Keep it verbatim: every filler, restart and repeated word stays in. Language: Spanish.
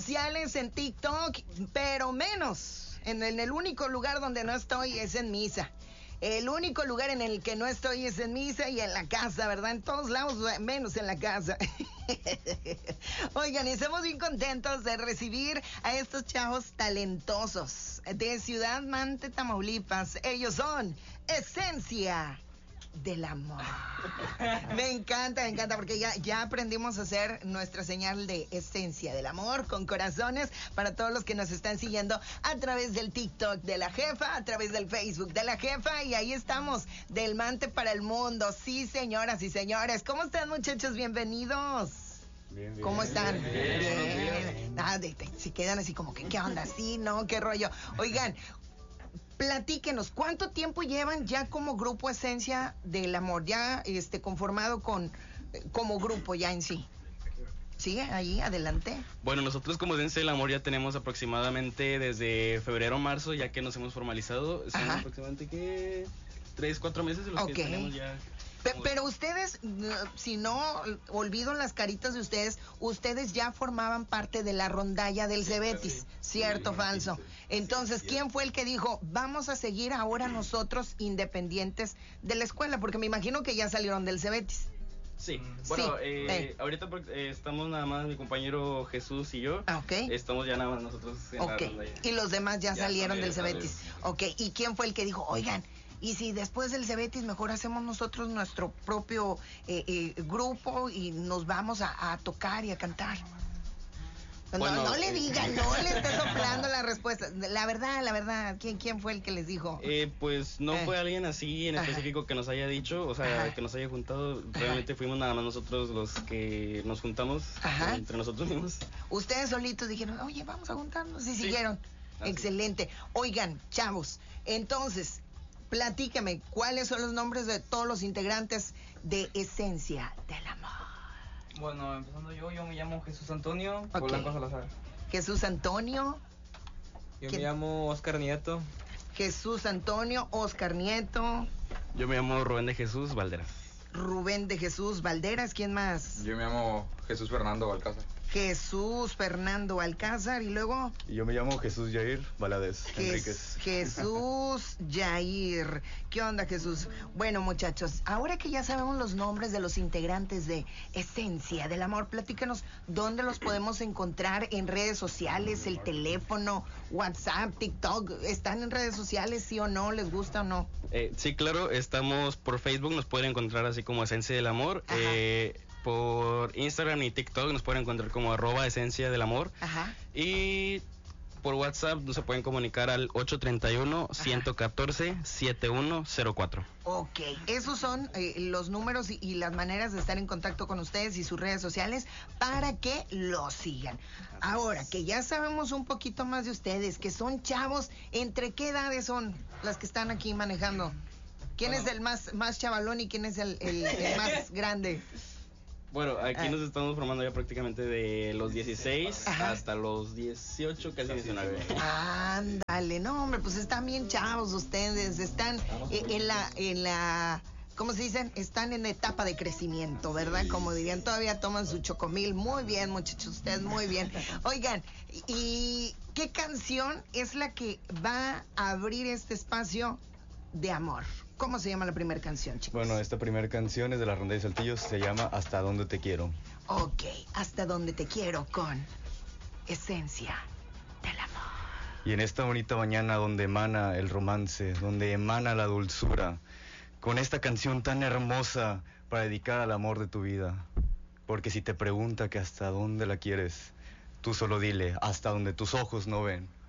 sociales, en TikTok, pero menos. En, en el único lugar donde no estoy es en misa. El único lugar en el que no estoy es en misa y en la casa, ¿verdad? En todos lados, menos en la casa. Oigan, y estamos bien contentos de recibir a estos chavos talentosos de Ciudad Mante, Tamaulipas. Ellos son Esencia del Amor. Me encanta, me encanta, porque ya, ya aprendimos a hacer nuestra señal de Esencia del Amor con corazones para todos los que nos están siguiendo a través del TikTok de la jefa, a través del Facebook de la jefa, y ahí estamos, del Mante para el mundo. Sí, señoras y señores. ¿Cómo están, muchachos? Bienvenidos. Bien, bien, ¿Cómo están? Bien. bien, bien. bien. Ah, de, de, si quedan así como que, ¿qué onda? Sí, ¿no? ¿Qué rollo? Oigan, platíquenos, ¿cuánto tiempo llevan ya como grupo Esencia del Amor? Ya este conformado con como grupo ya en sí. ¿Sigue ahí? Adelante. Bueno, nosotros como Esencia del Amor ya tenemos aproximadamente desde febrero, marzo, ya que nos hemos formalizado. Son Ajá. aproximadamente, ¿qué? Tres, cuatro meses de los Ok. que tenemos ya. Pe- Pero ustedes, si no olvido las caritas de ustedes, ustedes ya formaban parte de la rondalla del Cebetis, ¿cierto o falso? Entonces, ¿quién fue el que dijo, vamos a seguir ahora nosotros independientes de la escuela? Porque me imagino que ya salieron del Cebetis. Sí, bueno, Sí, eh, eh. ahorita eh, estamos nada más mi compañero Jesús y yo. Ah, ok. Estamos ya nada más nosotros en la Ok, rondalla. y los demás ya, Ya salieron del salieron, Cebetis. Ok, ¿y quién fue el que dijo, oigan, y si después del Cebetis mejor hacemos nosotros nuestro propio eh, eh, grupo y nos vamos a, a tocar y a cantar? No, Bueno, no le eh, digan, no le esté soplando la respuesta. La verdad, la verdad, ¿quién, quién fue el que les dijo? Eh, pues no Eh. fue alguien así en Ajá. específico que nos haya dicho, o sea, Ajá. que nos haya juntado. Realmente fuimos nada más nosotros los que nos juntamos Ajá. entre nosotros mismos. Ustedes solitos dijeron, oye, vamos a juntarnos, y Sí. siguieron. Así. Excelente. Oigan, chavos, entonces, platícame, ¿cuáles son los nombres de todos los integrantes de Esencia del Amor? Bueno, empezando yo, yo me llamo Jesús Antonio Ok. Polanco Salazar. Jesús Antonio, Yo ¿Quién? me llamo Oscar Nieto. Jesús Antonio, Oscar Nieto, Yo me llamo Rubén de Jesús Valderas. Rubén de Jesús Valderas, ¿quién más? Yo me llamo Jesús Fernando Balcázar. Jesús Fernando Alcázar, y luego Y yo me llamo Jesús Jair Valadez Jes- Enríquez. Jesús Jair. ¿Qué onda, Jesús? Bueno, muchachos, ahora que ya sabemos los nombres de los integrantes de Esencia del Amor, platícanos dónde los podemos encontrar en redes sociales, el teléfono, WhatsApp, TikTok. ¿Están en redes sociales, sí o no? ¿Les gusta o no? Eh, sí, claro, estamos por Facebook, nos pueden encontrar así como Esencia del Amor. Ajá. Eh, por Instagram y TikTok nos pueden encontrar como arroba Esencia del Amor. Ajá. Y por WhatsApp se pueden comunicar al ocho tres uno, uno uno cuatro, siete uno cero cuatro. Ok, esos son eh, los números y, y las maneras de estar en contacto con ustedes y sus redes sociales para que los sigan. Ahora, que ya sabemos un poquito más de ustedes, que son chavos, ¿entre qué edades son las que están aquí manejando? ¿Quién Bueno. es el más, más chavalón y quién es el, el- el más grande? Bueno, aquí Ah. nos estamos formando ya prácticamente de los dieciséis Ajá. hasta los dieciocho, casi diecinueve. Ándale, no, hombre, pues están bien chavos ustedes, están eh, en la, en la, ¿cómo se dicen? Están en etapa de crecimiento, ¿verdad? Como dirían, todavía toman su chocomil. Muy bien, muchachos, ustedes muy bien. Oigan, ¿y qué canción es la que va a abrir este espacio de amor? ¿Cómo se llama la primera canción, chicos? Bueno, esta primera canción es de la Ronda de Saltillos, se llama Hasta Dónde Te Quiero. Ok, Hasta Donde Te Quiero con Esencia del Amor. Y en esta bonita mañana donde emana el romance, donde emana la dulzura, con esta canción tan hermosa para dedicar al amor de tu vida. Porque si te pregunta que hasta dónde la quieres, tú solo dile, hasta donde tus ojos no ven.